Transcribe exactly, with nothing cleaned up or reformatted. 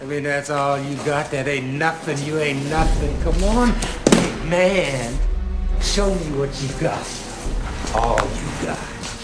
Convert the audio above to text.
I mean, that's all you got? That ain't nothing. You ain't nothing. Come on. Hey, man. Show me what you got. All you got.